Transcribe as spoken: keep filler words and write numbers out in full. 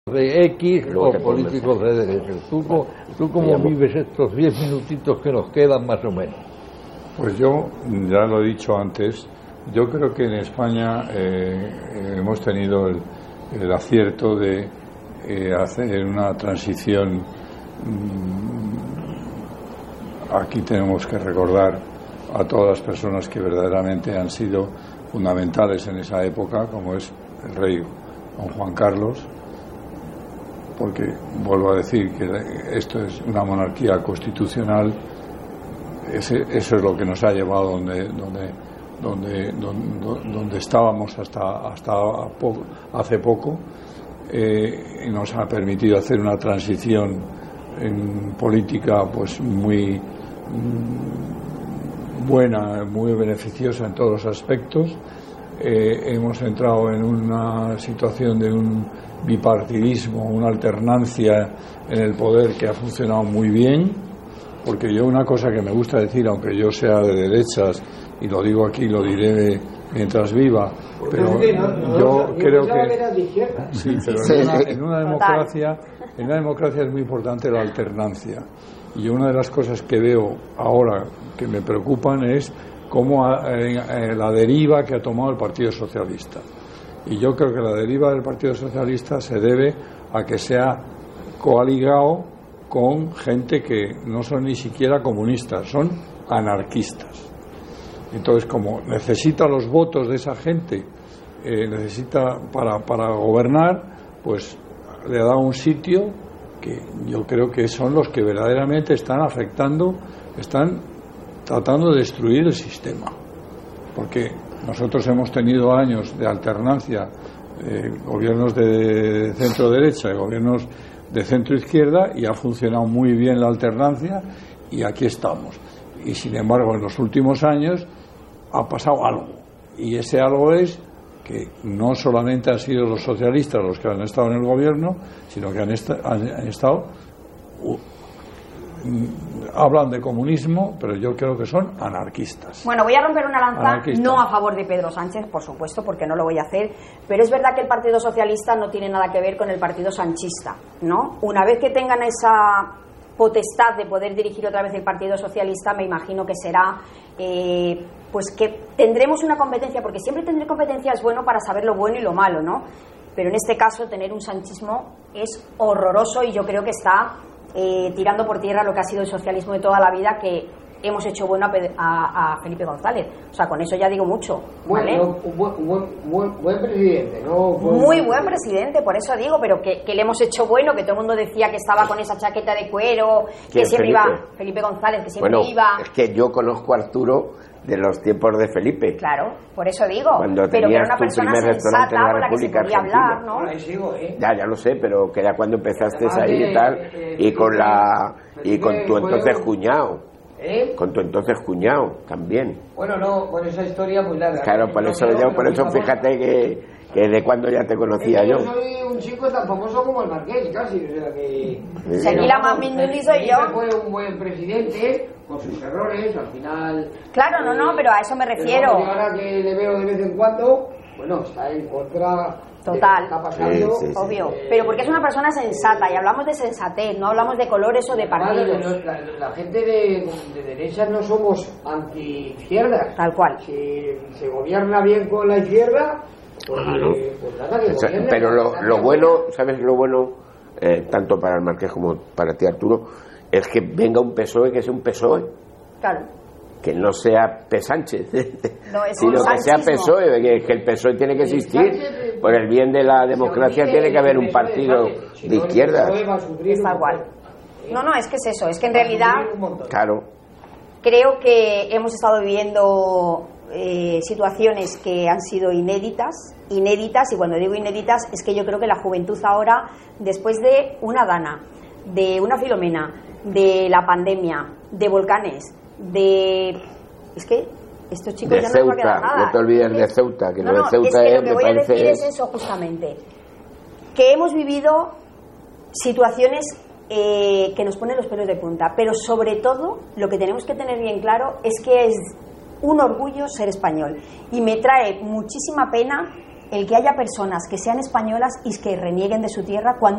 de X o políticos de derecha. ¿Tú, tú cómo vives estos diez minutitos que nos quedan más o menos? Pues yo, ya lo he dicho antes, yo creo que en España eh, hemos tenido el, el acierto de eh, hacer una transición. Aquí tenemos que recordar a todas las personas que verdaderamente han sido fundamentales en esa época, como es el rey don Juan Carlos, porque vuelvo a decir que esto es una monarquía constitucional. Ese, eso es lo que nos ha llevado donde donde donde donde, donde estábamos hasta hasta poco, hace poco, eh, y nos ha permitido hacer una transición en política pues muy buena, muy beneficiosa en todos los aspectos. Eh, hemos entrado en una situación de un bipartidismo, una alternancia en el poder que ha funcionado muy bien, porque yo una cosa que me gusta decir, aunque yo sea de derechas, y lo digo aquí, lo diré mientras viva, pero yo creo que sí, pero en una, en una democracia, en una democracia es muy importante la alternancia, y una de las cosas que veo ahora que me preocupan es cómo eh, la deriva que ha tomado el Partido Socialista. Y yo creo que la deriva del Partido Socialista se debe a que se ha coaligado con gente que no son ni siquiera comunistas, son anarquistas. Entonces, como necesita los votos de esa gente, eh, necesita para, para gobernar, pues le ha dado un sitio que yo creo que son los que verdaderamente están afectando, están tratando de destruir el sistema. Porque nosotros hemos tenido años de alternancia, eh, gobiernos de centro derecha y gobiernos de centro izquierda, y ha funcionado muy bien la alternancia, y aquí estamos. Y sin embargo, en los últimos años ha pasado algo, y ese algo es que no solamente han sido los socialistas los que han estado en el gobierno, sino que han, esta, han, han estado uh, hablan de comunismo, pero yo creo que son anarquistas. Bueno, voy a romper una lanza, no a favor de Pedro Sánchez, por supuesto, porque no lo voy a hacer, pero es verdad que el Partido Socialista no tiene nada que ver con el Partido Sanchista, ¿no? Una vez que tengan esa potestad de poder dirigir otra vez el Partido Socialista, me imagino que será eh, pues que tendremos una competencia, porque siempre tener competencia es bueno para saber lo bueno y lo malo, ¿no? Pero en este caso tener un sanchismo es horroroso, y yo creo que está eh, tirando por tierra lo que ha sido el socialismo de toda la vida, que hemos hecho bueno a, a, a Felipe González. O sea, con eso ya digo mucho, ¿vale? Bueno, un buen, buen, buen, buen presidente, ¿no? Buen, Muy buen presidente, por eso digo, pero que, que le hemos hecho bueno, que todo el mundo decía que estaba con esa chaqueta de cuero, que siempre Felipe? iba, Felipe González, que siempre bueno, iba... es que yo conozco a Arturo de los tiempos de Felipe. Claro, por eso digo, cuando pero que era una tu persona primer restaurante en la sensata con la que se República podía Argentina. hablar, ¿no? Ahí sigo, ¿eh? Ya, ya lo sé, pero que era cuando empezaste Además ahí de, y tal, eh, y con la y con tu Felipe entonces fue- cuñado, ¿Eh? con tu entonces cuñado también. Bueno, no, con esa historia muy larga. Claro, por No eso quiero yo, que por nos eso metamos- fíjate que, que de cuando ya te conocía Es que yo. yo soy un chico tan famoso como el Marqués, casi, o sea que... Sí. Aquí la más minduli soy yo. Felipe fue un buen presidente, con sus errores, al final... Claro, no, no, pero a eso me Pero refiero. vamos, yo ahora que le veo de vez en cuando, bueno, está en contra... de Total. lo que está pasando. Sí, sí, sí. Obvio, Eh, pero porque es una persona sensata, y hablamos de sensatez, no hablamos de colores o de Vale, partidos. la, la- la gente de, de derechas no somos anti-izquierdas. Tal cual. Si se gobierna bien con la izquierda, pues, Claro. eh, pues nada, que O sea, gobierne. pero lo, Nada lo que bueno, gobierne. ¿sabes lo bueno? Eh, tanto para el Marqués como para ti, Arturo, es que venga un P S O E que sea un P S O E, Claro. que no sea P. Sánchez, No, es sino un que sea P S O E, sanchismo. que, que el P S O E tiene que Sí, existir. Sánchez, Por el bien de la democracia se tiene olvide que haber el un P S O E partido Sánchez. Si de no, el izquierdas. P S O E va a sufrir Es un tal cual. montón. No, no, es que es eso, es que en Va a realidad sufrir un montón. Claro. creo que hemos estado viviendo eh, situaciones que han sido inéditas, inéditas, y cuando digo inéditas es que yo creo que la juventud ahora, después de una Dana, de una Filomena, de la pandemia, de volcanes, de... es que estos chicos De ya no les va a quedar Ceuta, nada. no te olvides de Ceuta, que no, lo de no, Ceuta es que es, lo que me voy a decir parece... es eso justamente, que hemos vivido situaciones eh, que nos ponen los pelos de punta, pero sobre todo lo que tenemos que tener bien claro es que es un orgullo ser español, y me trae muchísima pena el que haya personas que sean españolas y que renieguen de su tierra cuando